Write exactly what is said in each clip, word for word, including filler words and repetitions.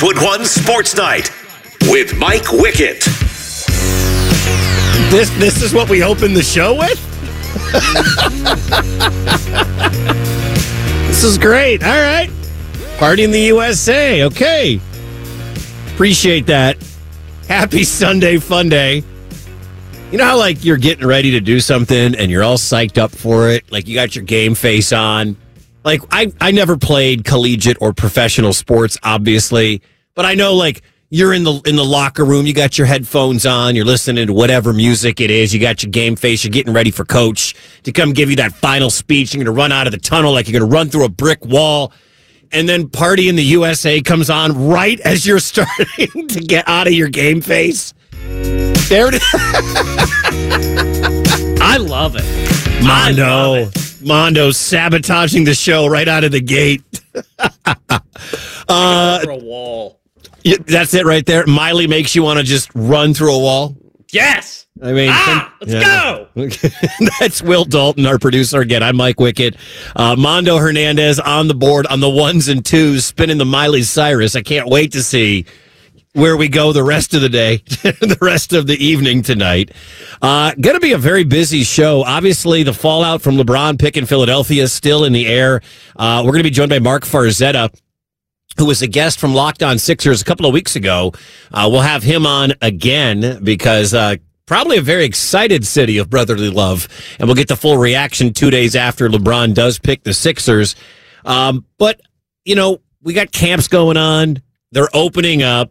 Westwood One Sports Night with Mike Wickett. This this is what we open the show with? This is great. All right. Party in the U S A. Okay. Appreciate that. Happy Sunday fun day. You know how, like, you're getting ready to do something and you're all psyched up for it? Like, you got your game face on. Like, I, I never played collegiate or professional sports, obviously. But I know, like, you're in the in the locker room, you got your headphones on, you're listening to whatever music it is, you got your game face, you're getting ready for coach to come give you that final speech. You're going to run out of the tunnel like you're going to run through a brick wall. And then Party in the U S A comes on right as you're starting to get out of your game face. There it is. I love it. Mondo. I love it. Mondo sabotaging the show right out of the gate. uh, Over a wall. Yeah, that's it right there. Miley makes you want to just run through a wall. Yes. I mean, ah, let's yeah. go. That's Will Dalton, our producer. Again, I'm Mike Wickett. Uh, Mondo Hernandez on the board on the ones and twos, spinning the Miley Cyrus. I can't wait to see where we go the rest of the day, the rest of the evening tonight. Uh, going to be a very busy show. Obviously, the fallout from LeBron picking Philadelphia is still in the air. Uh, we're going to be joined by Mark Farzetta, who was a guest from Locked On Sixers a couple of weeks ago. Uh, we'll have him on again because uh, probably a very excited city of brotherly love, and we'll get the full reaction two days after LeBron does pick the Sixers. Um, but, you know, we got camps going on. They're opening up.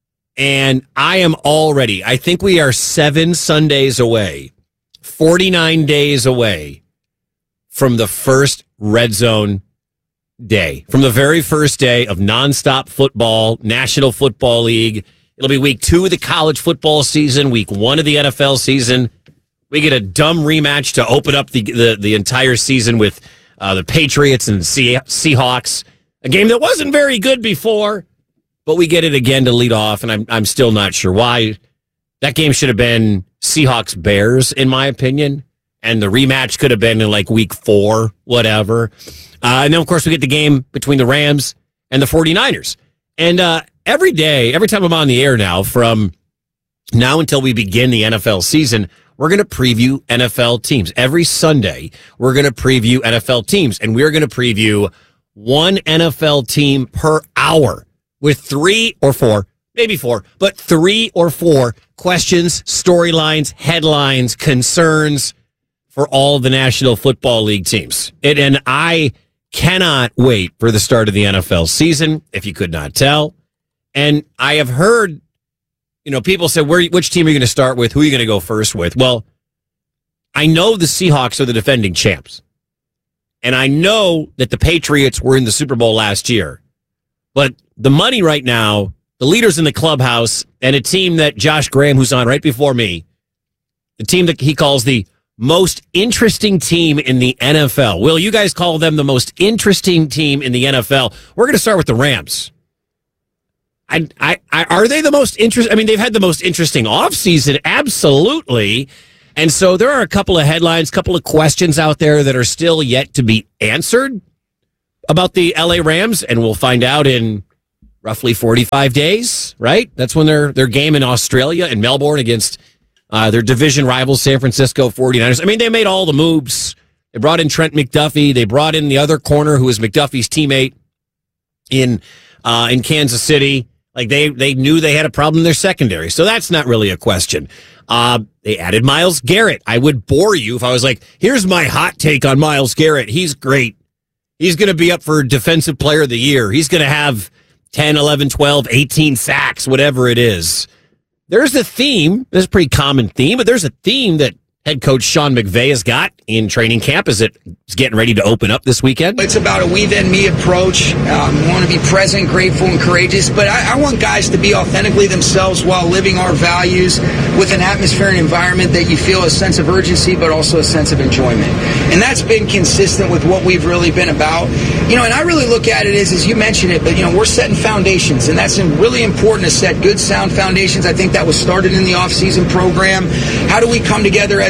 And I am already, I think we are seven Sundays away, forty-nine days away from the first Red Zone day, from the very first day of nonstop football, National Football League. It'll be week two of the college football season, week one of the N F L season. We get a dumb rematch to open up the the, the entire season with uh, the Patriots and Se- Seahawks, a game that wasn't very good before. But we get it again to lead off, and I'm I'm still not sure why. That game should have been Seahawks-Bears, in my opinion, and the rematch could have been in, like, week four, whatever. Uh, and then, of course, we get the game between the Rams and the 49ers. And uh, every day, every time I'm on the air now, from now until we begin the N F L season, we're going to preview N F L teams. Every Sunday, we're going to preview N F L teams, and we're going to preview one N F L team per hour, with three or four, maybe four, but three or four questions, storylines, headlines, concerns for all the National Football League teams. It, and I cannot wait for the start of the N F L season, if you could not tell. And I have heard, you know, people say, Where, which team are you going to start with? Who are you going to go first with? Well, I know the Seahawks are the defending champs. And I know that the Patriots were in the Super Bowl last year. But the money right now, the leaders in the clubhouse, and a team that Josh Graham, who's on right before me, the team that he calls the most interesting team in the N F L. Will, you guys call them the most interesting team in the N F L? We're going to start with the Rams. I, I, I, are they the most interesting? I mean, they've had the most interesting offseason, absolutely. And so there are a couple of headlines, couple of questions out there that are still yet to be answered about the L A Rams, and we'll find out in roughly forty-five days, right? That's when their their game in Australia, in Melbourne, against uh, their division rivals, San Francisco 49ers. I mean, they made all the moves. They brought in Trent McDuffie. They brought in the other corner, who was McDuffie's teammate in uh, in Kansas City. Like, they, they knew they had a problem in their secondary, so that's not really a question. Uh, they added Myles Garrett. I would bore you if I was like, here's my hot take on Myles Garrett. He's great. He's going to be up for Defensive Player of the Year. He's going to have ten, eleven, twelve, eighteen sacks, whatever it is. There's a theme. There's a pretty common theme, but there's a theme that head coach Sean McVay has got in training camp as it's getting ready to open up this weekend. It's about a we then me approach. Um, we want to be present, grateful, and courageous, but I, I want guys to be authentically themselves while living our values with an atmosphere and environment that you feel a sense of urgency but also a sense of enjoyment. And that's been consistent with what we've really been about. You know, and I really look at it as, as you mentioned it, but, you know, we're setting foundations, and that's really important to set good, sound foundations. I think that was started in the off-season program. How do we come together as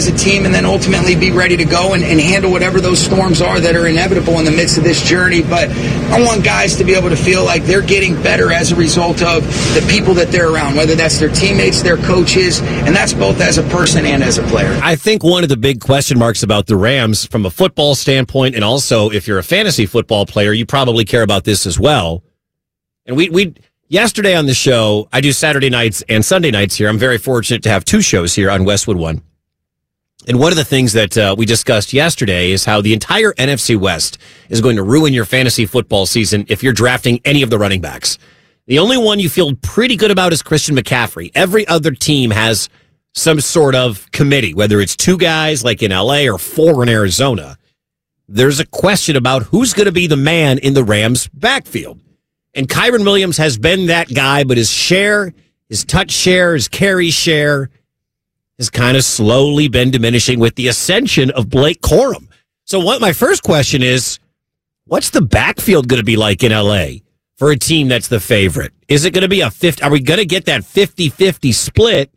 as a team and then ultimately be ready to go and, and handle whatever those storms are that are inevitable in the midst of this journey. But I want guys to be able to feel like they're getting better as a result of the people that they're around, whether that's their teammates, their coaches, and that's both as a person and as a player. I think one of the big question marks about the Rams from a football standpoint, and also if you're a fantasy football player, you probably care about this as well. And we we yesterday on the show, I do Saturday nights and Sunday nights here. I'm very fortunate to have two shows here on Westwood One. And one of the things that uh, we discussed yesterday is how the entire N F C West is going to ruin your fantasy football season if you're drafting any of the running backs. The only one you feel pretty good about is Christian McCaffrey. Every other team has some sort of committee, whether it's two guys like in L A or four in Arizona. There's a question about who's going to be the man in the Rams' backfield. And Kyren Williams has been that guy, but his share, his touch share, his carry share has kind of slowly been diminishing with the ascension of Blake Corum. So what my first question is, what's the backfield going to be like in L A for a team that's the favorite? Is it going to be a fifty? Are we going to get that fifty-fifty split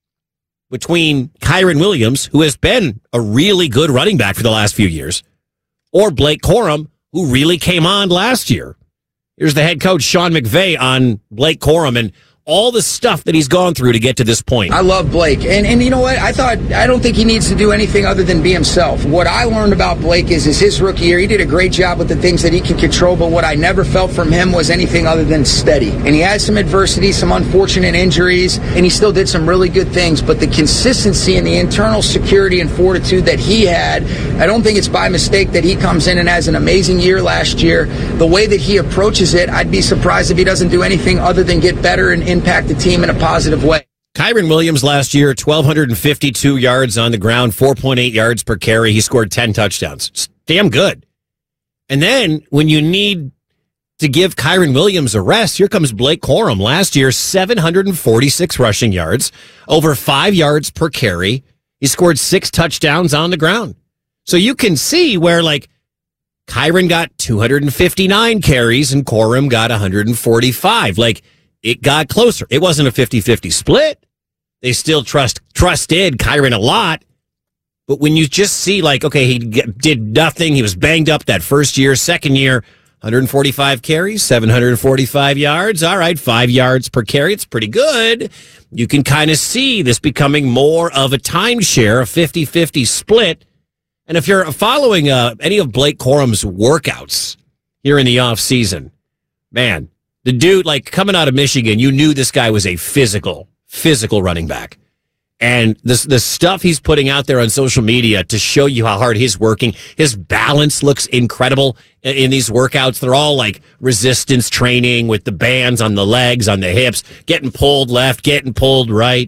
between Kyren Williams, who has been a really good running back for the last few years, or Blake Corum, who really came on last year? Here's the head coach, Sean McVay, on Blake Corum and all the stuff that he's gone through to get to this point. I love Blake. And and you know what? I thought, I don't think he needs to do anything other than be himself. What I learned about Blake is, is his rookie year, he did a great job with the things that he can control, but what I never felt from him was anything other than steady. And he had some adversity, some unfortunate injuries, and he still did some really good things. But the consistency and the internal security and fortitude that he had, I don't think it's by mistake that he comes in and has an amazing year last year. The way that he approaches it, I'd be surprised if he doesn't do anything other than get better and impact the team in a positive way. Kyren Williams last year, one thousand two hundred fifty-two yards on the ground, four point eight yards per carry. He scored ten touchdowns. It's damn good. And then when you need to give Kyren Williams a rest, here comes Blake Corum. Last year, seven hundred forty-six rushing yards, over five yards per carry. He scored six touchdowns on the ground. So you can see where, like, Kyren got two hundred fifty-nine carries and Corum got one hundred forty-five. Like, it got closer. It wasn't a fifty-fifty split. They still trust trusted Kyren a lot. But when you just see, like, okay, he get, did nothing. He was banged up that first year. Second year, one hundred forty-five carries, seven hundred forty-five yards. All right, five yards per carry. It's pretty good. You can kind of see this becoming more of a timeshare, a fifty-fifty split. And if you're following uh, any of Blake Corum's workouts here in the offseason, man, the dude, like, coming out of Michigan, you knew this guy was a physical, physical running back. And this the stuff he's putting out there on social media to show you how hard he's working, his balance looks incredible in, in these workouts. They're all like resistance training with the bands on the legs, on the hips, getting pulled left, getting pulled right.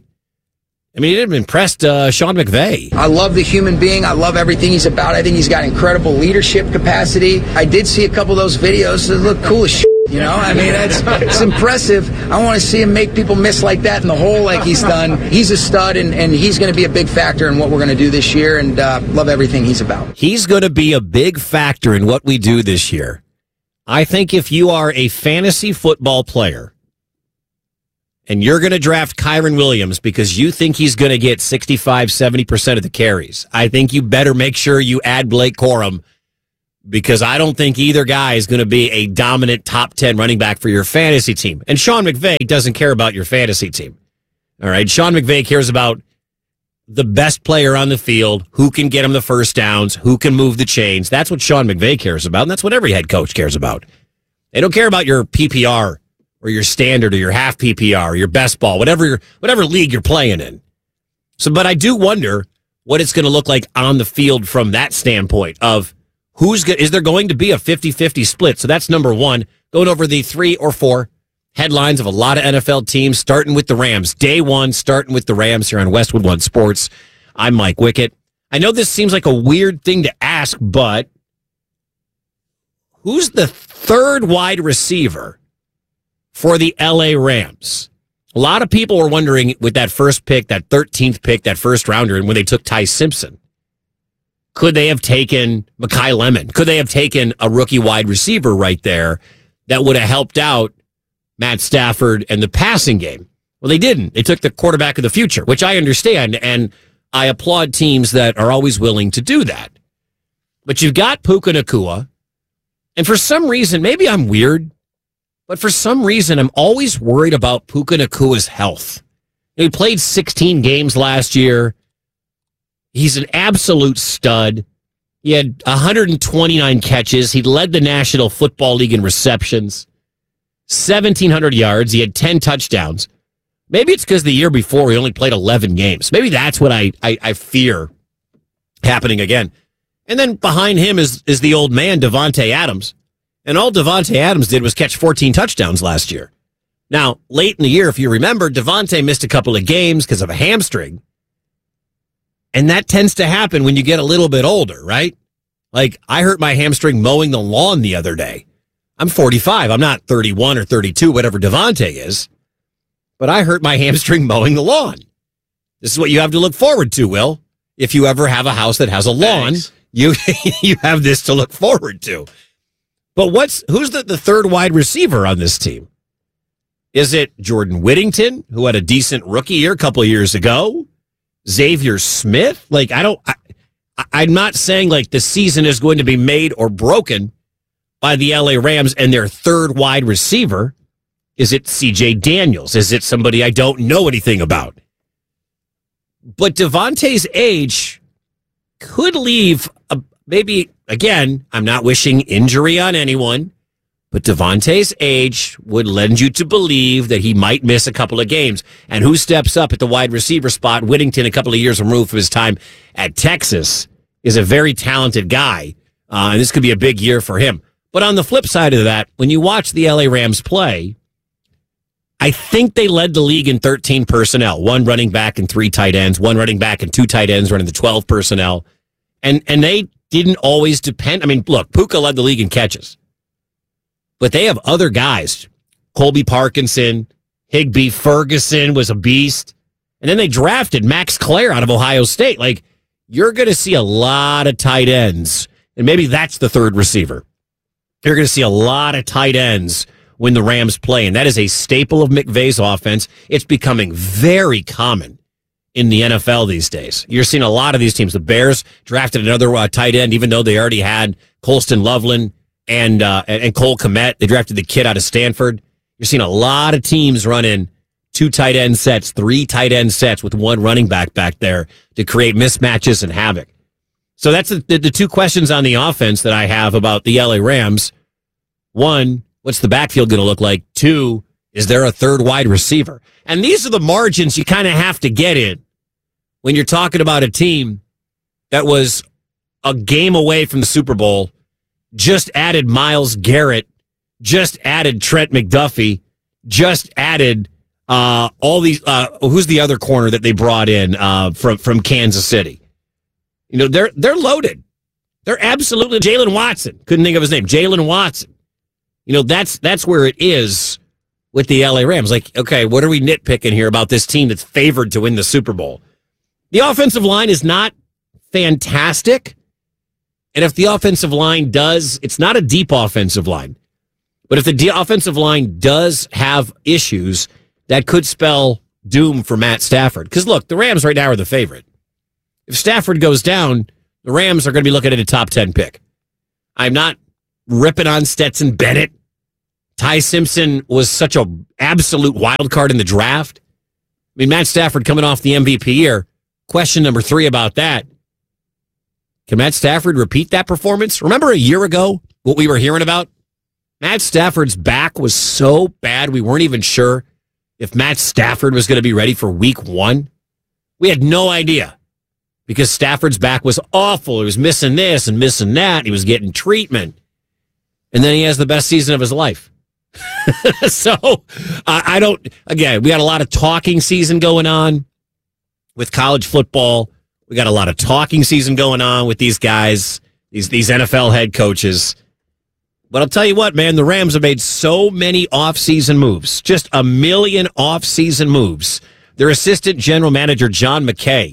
I mean, it impressed uh, Sean McVay. I love the human being. I love everything he's about. I think he's got incredible leadership capacity. I did see a couple of those videos that look cool as shit. You know, I mean, it's, it's impressive. I want to see him make people miss like that in the hole like he's done. He's a stud, and, and he's going to be a big factor in what we're going to do this year, and uh, love everything he's about. He's going to be a big factor in what we do this year. I think if you are a fantasy football player and you're going to draft Kyren Williams because you think he's going to get sixty-five, seventy percent of the carries, I think you better make sure you add Blake Corum, because I don't think either guy is going to be a dominant top ten running back for your fantasy team. And Sean McVay doesn't care about your fantasy team. All right, Sean McVay cares about the best player on the field, who can get him the first downs, who can move the chains. That's what Sean McVay cares about, and that's what every head coach cares about. They don't care about your P P R or your standard or your half P P R or your best ball, whatever your, whatever league you're playing in. So, but I do wonder what it's going to look like on the field from that standpoint of who's go- is there going to be a fifty-fifty split? So that's number one. Going over the three or four headlines of a lot of N F L teams, starting with the Rams. Day one, starting with the Rams here on Westwood One Sports. I'm Mike Wickett. I know this seems like a weird thing to ask, but who's the third wide receiver for the L A Rams? A lot of people were wondering with that first pick, that thirteenth pick, that first rounder, and when they took Ty Simpson, could they have taken Mekhi Lemon? Could they have taken a rookie wide receiver right there that would have helped out Matt Stafford and the passing game? Well, they didn't. They took the quarterback of the future, which I understand. And I applaud teams that are always willing to do that. But you've got Puka Nacua, and for some reason, maybe I'm weird, but for some reason, I'm always worried about Puka Nacua's health. He played sixteen games last year. He's an absolute stud. He had one hundred twenty-nine catches. He led the National Football League in receptions, seventeen hundred yards. He had ten touchdowns. Maybe it's because the year before he only played eleven games. Maybe that's what I, I, I fear happening again. And then behind him is, is the old man, Davante Adams. And all Davante Adams did was catch fourteen touchdowns last year. Now, late in the year, if you remember, Davante missed a couple of games because of a hamstring. And that tends to happen when you get a little bit older, right? Like, I hurt my hamstring mowing the lawn the other day. I'm forty-five. I'm not thirty-one or thirty-two, whatever Davante is. But I hurt my hamstring mowing the lawn. This is what you have to look forward to, Will. If you ever have a house that has a lawn, Thanks. you you have this to look forward to. But what's who's the, the third wide receiver on this team? Is it Jordan Whittington, who had a decent rookie year a couple of years ago? Xavier Smith? Like, I don't, I, I'm not saying like the season is going to be made or broken by the L A Rams and their third wide receiver. Is it C J Daniels? Is it somebody I don't know anything about? But Davante's age could leave a, maybe, again, I'm not wishing injury on anyone, but Davante's age would lend you to believe that he might miss a couple of games. And who steps up at the wide receiver spot? Whittington, a couple of years removed from his time at Texas, is a very talented guy. Uh, and this could be a big year for him. But on the flip side of that, when you watch the L A Rams play, I think they led the league in thirteen personnel, one running back and three tight ends, one running back and two tight ends running the twelve personnel. And and they didn't always depend. I mean, look, Puka led the league in catches. But they have other guys. Colby Parkinson, Higbee Ferguson was a beast. And then they drafted Max Clare out of Ohio State. Like, you're going to see a lot of tight ends. And maybe that's the third receiver. You're going to see a lot of tight ends when the Rams play. And that is a staple of McVay's offense. It's becoming very common in the N F L these days. You're seeing a lot of these teams. The Bears drafted another uh, tight end, even though they already had Colston Loveland and, uh, and Cole Kmet. They drafted the kid out of Stanford. You're seeing a lot of teams running two tight end sets, three tight end sets with one running back back there to create mismatches and havoc. So that's the, the, the two questions on the offense that I have about the L A Rams. One, what's the backfield going to look like? Two, is there a third wide receiver? And these are the margins you kind of have to get in when you're talking about a team that was a game away from the Super Bowl, just added Myles Garrett, just added Trent McDuffie, just added uh, all these. Uh, who's the other corner that they brought in uh, from from Kansas City? You know, they're they're loaded. They're absolutely Jalen Watson. Couldn't think of his name. Jalen Watson. You know, that's that's where it is with the L A Rams. Like, okay, what are we nitpicking here about this team that's favored to win the Super Bowl? The offensive line is not fantastic. And if the offensive line does, it's not a deep offensive line. But if the de- offensive line does have issues, that could spell doom for Matt Stafford. Because, look, the Rams right now are the favorite. If Stafford goes down, the Rams are going to be looking at a top ten pick. I'm not ripping on Stetson Bennett. Ty Simpson was such a absolute wild card in the draft. I mean, Matt Stafford coming off the M V P year. Question number three about that. Can Matt Stafford repeat that performance? Remember a year ago what we were hearing about? Matt Stafford's back was so bad we weren't even sure if Matt Stafford was going to be ready for week one. We had no idea because Stafford's back was awful. He was missing this and missing that. He was getting treatment. And then he has the best season of his life. so uh, I don't, again, we got a lot of talking season going on with college football. We got a lot of talking season going on with these guys, these these N F L head coaches. But I'll tell you what, man, the Rams have made so many off-season moves, just a million off-season moves. Their assistant general manager, John McKay,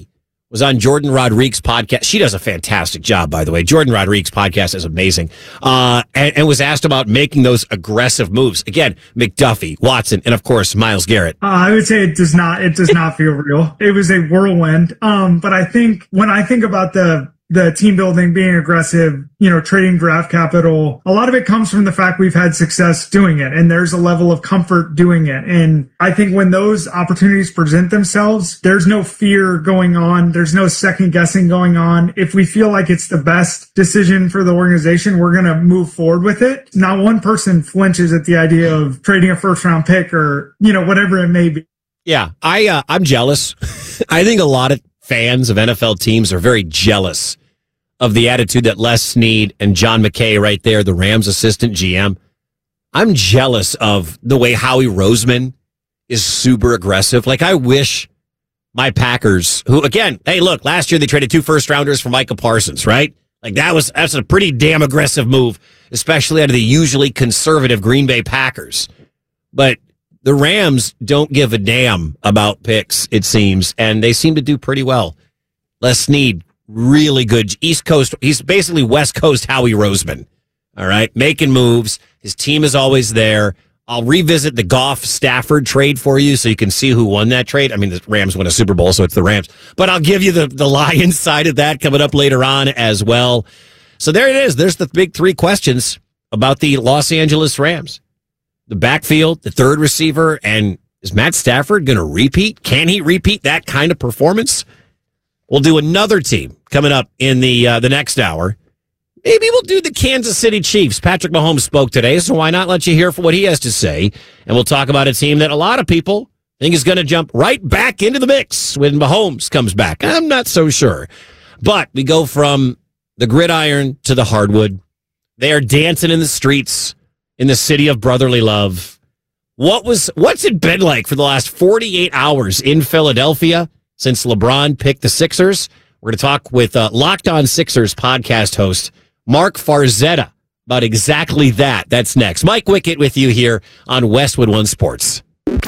was on Jordan Rodriguez's podcast. She does a fantastic job, by the way. Jordan Rodriguez's podcast is amazing. Uh, and, and was asked about making those aggressive moves. Again, McDuffie, Watson, and of course, Myles Garrett. Uh, I would say it does not, it does not feel real. It was a whirlwind. Um, but I think when I think about the, the team building, being aggressive, you know, trading draft capital, a lot of it comes from the fact we've had success doing it. And there's a level of comfort doing it. And I think when those opportunities present themselves, there's no fear going on. There's no second guessing going on. If we feel like it's the best decision for the organization, we're going to move forward with it. Not one person flinches at the idea of trading a first round pick or, you know, whatever it may be. Yeah, I, uh, I'm jealous. I think a lot of fans of N F L teams are very jealous of the attitude that Les Snead and John McKay right there, the Rams assistant G M. I'm jealous of the way Howie Roseman is super aggressive. Like, I wish my Packers, who, again, hey, look, last year they traded two first rounders for Micah Parsons, right? Like, that was, that's a pretty damn aggressive move, especially out of the usually conservative Green Bay Packers. But the Rams don't give a damn about picks, it seems, and they seem to do pretty well. Les Snead, really good. East Coast, he's basically West Coast Howie Roseman, all right? Making moves. His team is always there. I'll revisit the Goff-Stafford trade for you so you can see who won that trade. I mean, the Rams won a Super Bowl, so it's the Rams. But I'll give you the, the Lions side of that coming up later on as well. So there it is. There's the big three questions about the Los Angeles Rams. The backfield, the third receiver, and is Matt Stafford going to repeat? Can he repeat that kind of performance? We'll do another team coming up in the uh, the next hour. Maybe we'll do the Kansas City Chiefs. Patrick Mahomes spoke today, so why not let you hear what he has to say? And we'll talk about a team that a lot of people think is going to jump right back into the mix when Mahomes comes back. I'm not so sure. But we go from the gridiron to the hardwood. They are dancing in the streets in the city of brotherly love. What was what's it been like for the last forty-eight hours in Philadelphia since LeBron picked the Sixers? We're going to talk with uh, Locked On Sixers podcast host Mark Farzetta about exactly that. That's next. Mike Wickett with you here on Westwood One Sports.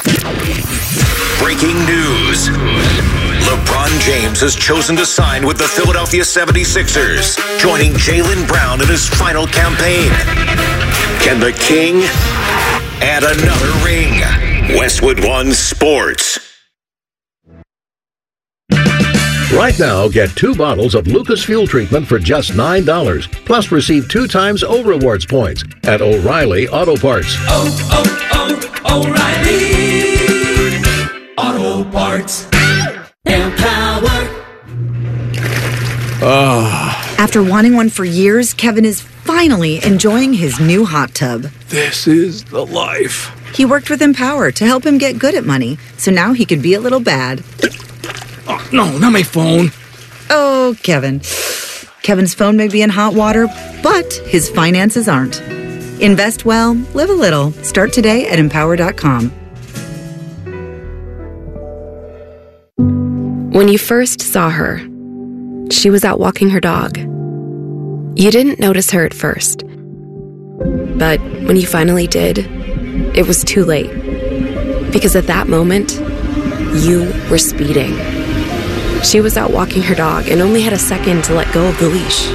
Breaking news. LeBron James has chosen to sign with the Philadelphia seventy-sixers, joining Jaylen Brown in his final campaign. Can the King add another ring? Westwood One Sports. Right now, get two bottles of Lucas Fuel Treatment for just nine dollars. Plus, receive two times O Rewards points at O'Reilly Auto Parts. Oh, oh, oh, O'Reilly Auto Parts. Empower. Oh. After wanting one for years, Kevin is finally enjoying his new hot tub. This is the life. He worked with Empower to help him get good at money, so now he could be a little bad. Oh, no, not my phone. Oh, Kevin. Kevin's phone may be in hot water, but his finances aren't. Invest well, live a little. Start today at empower dot com. When you first saw her, she was out walking her dog. You didn't notice her at first. But when you finally did, it was too late. Because at that moment, you were speeding. She was out walking her dog and only had a second to let go of the leash.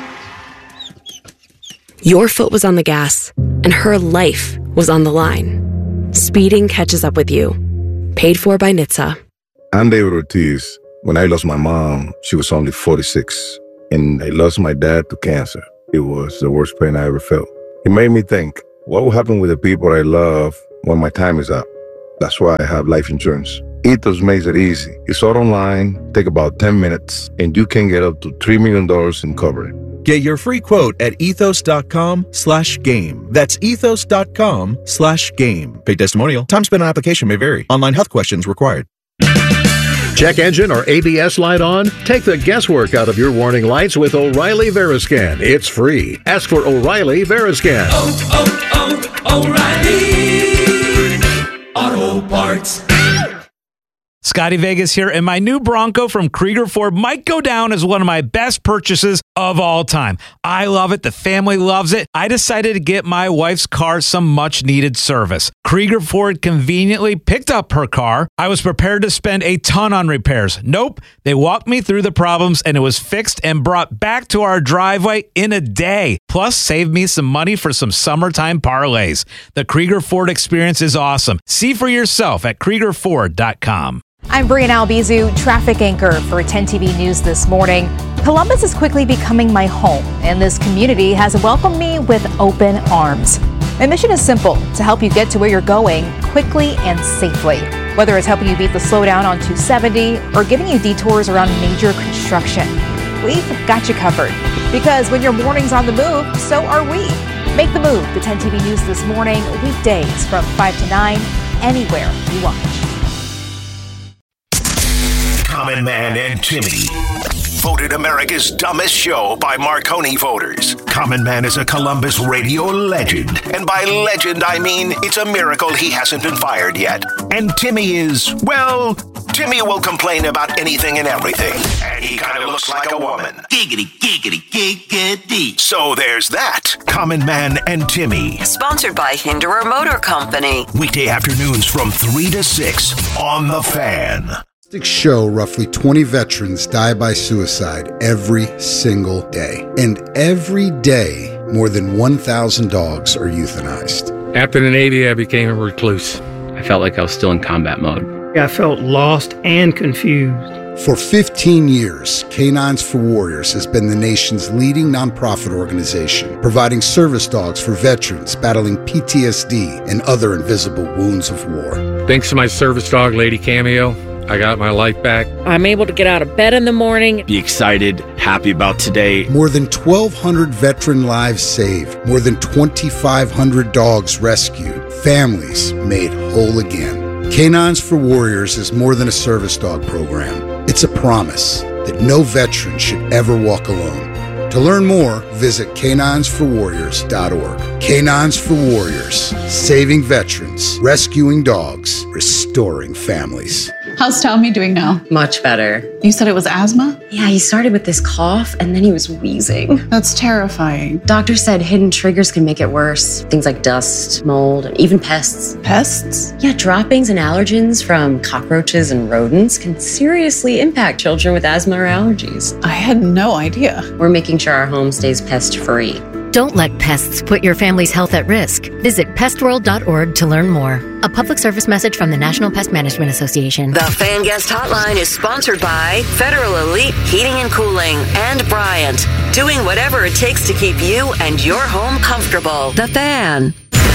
Your foot was on the gas, and her life was on the line. Speeding catches up with you. Paid for by N H T S A. I'm David Ortiz. When I lost my mom, she was only forty-six, and I lost my dad to cancer. It was the worst pain I ever felt. It made me think, what will happen with the people I love when my time is up? That's why I have life insurance. Ethos makes it easy. It's all online, take about ten minutes, and you can get up to three million dollars in coverage. Get your free quote at ethos.com slash game. That's ethos.com slash game. Paid testimonial. Time spent on application may vary. Online health questions required. Check engine or A B S light on? Take the guesswork out of your warning lights with O'Reilly Veriscan. It's free. Ask for O'Reilly Veriscan. Oh, oh, oh, O'Reilly Auto Parts. Scotty Vegas here, and my new Bronco from Krieger Ford might go down as one of my best purchases of all time. I love it. The family loves it. I decided to get my wife's car some much-needed service. Krieger Ford conveniently picked up her car. I was prepared to spend a ton on repairs. Nope. They walked me through the problems, and it was fixed and brought back to our driveway in a day. Plus, saved me some money for some summertime parlays. The Krieger Ford experience is awesome. See for yourself at Krieger Ford dot com. I'm Brianna Albizu, traffic anchor for ten T V News this morning. Columbus is quickly becoming my home, and this community has welcomed me with open arms. My mission is simple, to help you get to where you're going quickly and safely. Whether it's helping you beat the slowdown on two seventy or giving you detours around major construction, we've got you covered. Because when your morning's on the move, so are we. Make the move to ten T V News this morning, weekdays from five to nine, anywhere you watch. Common Man and Timmy. Voted America's dumbest show by Marconi voters. Common Man is a Columbus radio legend. And by legend, I mean it's a miracle he hasn't been fired yet. And Timmy is, well, Timmy will complain about anything and everything. And he kind of looks like a woman. Giggity, giggity, giggity. So there's that. Common Man and Timmy. Sponsored by Hinderer Motor Company. Weekday afternoons from three to six on The Fan. Show roughly twenty veterans die by suicide every single day. And every day, more than one thousand dogs are euthanized. After the Navy, I became a recluse. I felt like I was still in combat mode. I felt lost and confused. For fifteen years, Canines for Warriors has been the nation's leading nonprofit organization, providing service dogs for veterans battling P T S D and other invisible wounds of war. Thanks to my service dog, Lady Cameo, I got my life back. I'm able to get out of bed in the morning. Be excited, happy about today. More than twelve hundred veteran lives saved. More than twenty-five hundred dogs rescued. Families made whole again. Canines for Warriors is more than a service dog program. It's a promise that no veteran should ever walk alone. To learn more, visit canines for warriors dot org. Canines for Warriors, saving veterans, rescuing dogs, restoring families. How's Tommy doing now? Much better. You said it was asthma? Yeah, he started with this cough and then he was wheezing. That's terrifying. Doctor said hidden triggers can make it worse. Things like dust, mold, and even pests. Pests? Yeah, droppings and allergens from cockroaches and rodents can seriously impact children with asthma or allergies. I had no idea. We're making sure our home stays pest-free. Don't let pests put your family's health at risk. Visit pest world dot org to learn more. A public service message from the National Pest Management Association. The Fan Guest Hotline is sponsored by Federal Elite Heating and Cooling and Bryant, doing whatever it takes to keep you and your home comfortable. The Fan.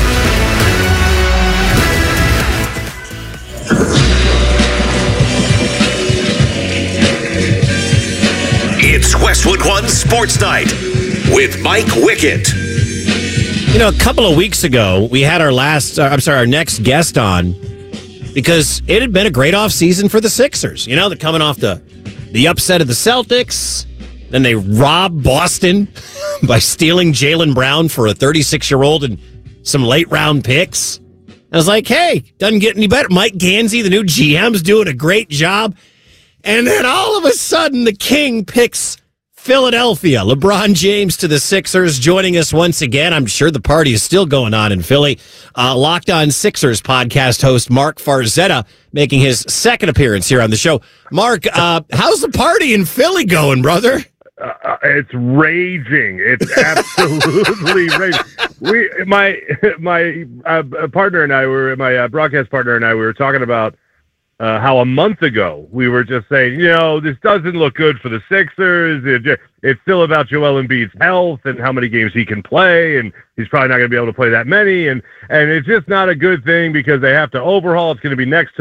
It's Westwood One Sports Night with Mike Wickett. You know, a couple of weeks ago, we had our last, uh, I'm sorry, our next guest on because it had been a great offseason for the Sixers. You know, they're coming off the, the upset of the Celtics. Then they robbed Boston by stealing Jaylen Brown for a thirty-six-year-old and some late-round picks. I was like, hey, doesn't get any better. Mike Gansey, the new G M's doing a great job. And then all of a sudden, the King picks Philadelphia. LeBron James to the Sixers joining us once again. I'm sure the party is still going on in Philly. Uh, Locked On Sixers podcast host Mark Farzetta making his second appearance here on the show. Mark, uh, how's the party in Philly going, brother? Uh, it's raging. It's absolutely raging. We, my my uh, partner and I were my uh, broadcast partner and I we were talking about Uh, how a month ago we were just saying, you know, this doesn't look good for the Sixers. It, it's still about Joel Embiid's health and how many games he can play, and he's probably not going to be able to play that many. And, and it's just not a good thing because they have to overhaul. It's going to be next to